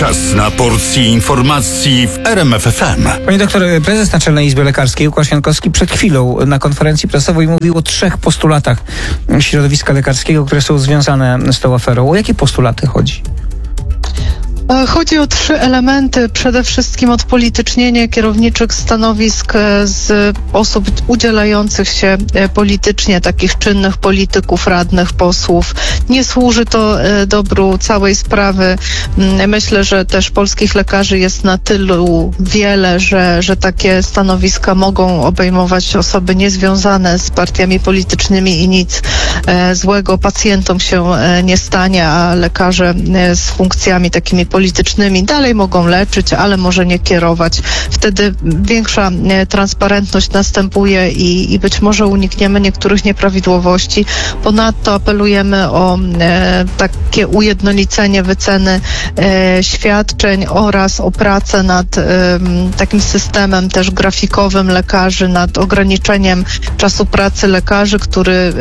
Czas na porcję informacji w RMF FM. Panie doktor, prezes Naczelnej Izby Lekarskiej Łukasz Jankowski przed chwilą na konferencji prasowej mówił o 3 postulatach środowiska lekarskiego, które są związane z tą aferą. O jakie postulaty chodzi? Chodzi o 3 elementy. Przede wszystkim odpolitycznienie kierowniczych stanowisk z osób udzielających się politycznie, takich czynnych polityków, radnych, posłów. Nie służy to dobru całej sprawy. Myślę, że też polskich lekarzy jest na tylu wiele, że takie stanowiska mogą obejmować osoby niezwiązane z partiami politycznymi i nic złego pacjentom się nie stanie, a lekarze z funkcjami takimi politycznymi dalej mogą leczyć, ale może nie kierować. Wtedy większa transparentność następuje i być może unikniemy niektórych nieprawidłowości. Ponadto apelujemy o takie ujednolicenie wyceny świadczeń oraz o pracę nad takim systemem też grafikowym lekarzy, nad ograniczeniem czasu pracy lekarzy, który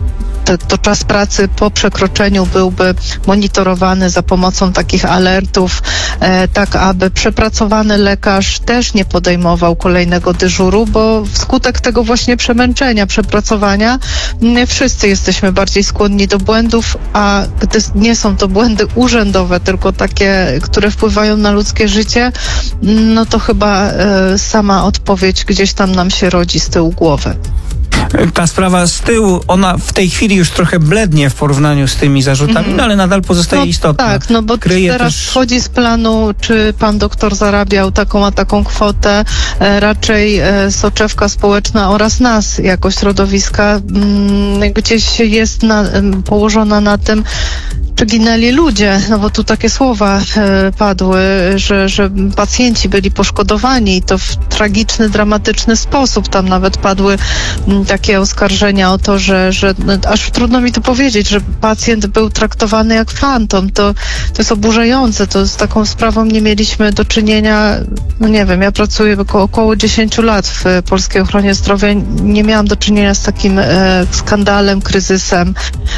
to czas pracy po przekroczeniu byłby monitorowany za pomocą takich alertów, tak aby przepracowany lekarz też nie podejmował kolejnego dyżuru, bo wskutek tego właśnie przemęczenia, przepracowania wszyscy jesteśmy bardziej skłonni do błędów, a gdy nie są to błędy urzędowe, tylko takie, które wpływają na ludzkie życie, no to chyba sama odpowiedź gdzieś tam nam się rodzi z tyłu głowy. Ta sprawa z tyłu, ona w tej chwili już trochę blednie w porównaniu z tymi zarzutami, ale nadal pozostaje istotna. Tak, bo teraz wchodzi z planu, czy pan doktor zarabiał taką a taką kwotę, raczej soczewka społeczna oraz nas jako środowiska gdzieś jest położona na tym, czy ginęli ludzie, bo tu takie słowa padły, że pacjenci byli poszkodowani i to w tragiczny, dramatyczny sposób. Tam nawet padły takie oskarżenia o to, że aż trudno mi to powiedzieć, że pacjent był traktowany jak fantom. To jest oburzające. To z taką sprawą nie mieliśmy do czynienia, nie wiem, ja pracuję około 10 lat w polskiej ochronie zdrowia. Nie miałam do czynienia z takim skandalem, kryzysem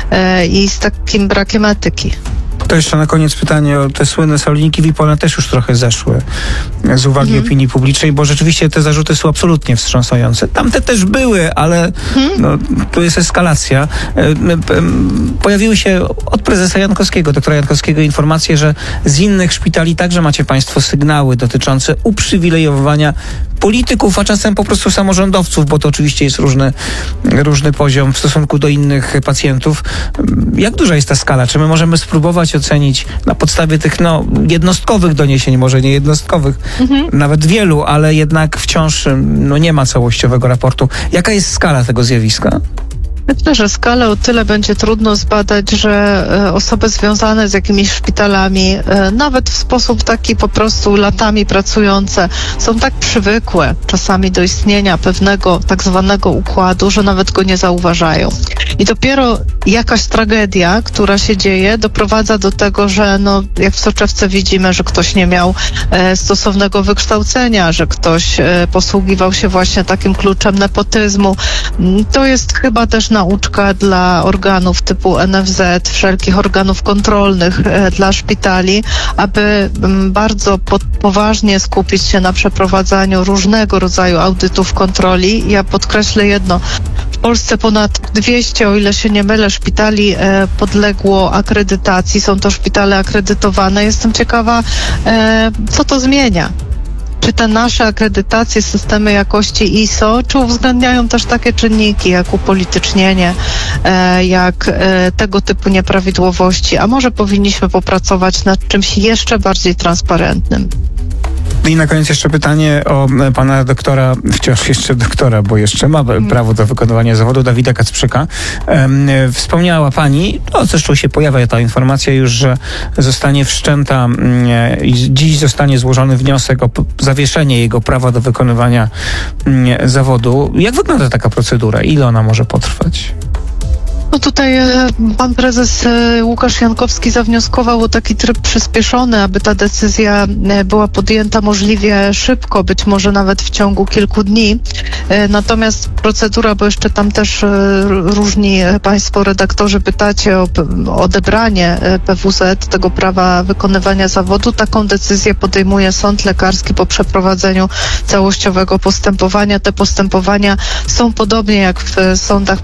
i z takim brakiem etyki. To jeszcze na koniec pytanie o te słynne saloniki VIP, one też już trochę zeszły z uwagi opinii publicznej, bo rzeczywiście te zarzuty są absolutnie wstrząsające. Tamte też były, ale tu jest eskalacja. Pojawiły się od prezesa Jankowskiego, doktora Jankowskiego, informacje, że z innych szpitali także macie państwo sygnały dotyczące uprzywilejowania polityków, a czasem po prostu samorządowców, bo to oczywiście jest różny poziom w stosunku do innych pacjentów. Jak duża jest ta skala? Czy my możemy spróbować ocenić na podstawie tych jednostkowych doniesień, może nie jednostkowych, nawet wielu, ale jednak wciąż nie ma całościowego raportu. Jaka jest skala tego zjawiska? Myślę, że skalę o tyle będzie trudno zbadać, że osoby związane z jakimiś szpitalami, nawet w sposób taki po prostu latami pracujące, są tak przywykłe czasami do istnienia pewnego tak zwanego układu, że nawet go nie zauważają. I dopiero jakaś tragedia, która się dzieje, doprowadza do tego, że jak w soczewce widzimy, że ktoś nie miał stosownego wykształcenia, że ktoś posługiwał się właśnie takim kluczem nepotyzmu. To jest chyba też nauczka dla organów typu NFZ, wszelkich organów kontrolnych dla szpitali, aby bardzo poważnie skupić się na przeprowadzaniu różnego rodzaju audytów kontroli. Ja podkreślę jedno. W Polsce ponad 200, o ile się nie mylę, szpitali podległo akredytacji. Są to szpitale akredytowane. Jestem ciekawa, co to zmienia. Czy te nasze akredytacje, systemy jakości ISO, czy uwzględniają też takie czynniki jak upolitycznienie, jak tego typu nieprawidłowości, a może powinniśmy popracować nad czymś jeszcze bardziej transparentnym. I na koniec jeszcze pytanie o pana doktora, wciąż jeszcze doktora, bo jeszcze ma prawo do wykonywania zawodu, Dawida Kacprzyka. Wspomniała pani, zresztą się pojawia ta informacja już, że zostanie wszczęta i dziś zostanie złożony wniosek o zawieszenie jego prawa do wykonywania zawodu. Jak wygląda taka procedura? Ile ona może potrwać? No tutaj pan prezes Łukasz Jankowski zawnioskował o taki tryb przyspieszony, aby ta decyzja była podjęta możliwie szybko, być może nawet w ciągu kilku dni. Natomiast procedura, bo jeszcze tam też różni państwo redaktorzy pytacie o odebranie PWZ tego prawa wykonywania zawodu. Taką decyzję podejmuje sąd lekarski po przeprowadzeniu całościowego postępowania. Te postępowania są podobnie jak w sądach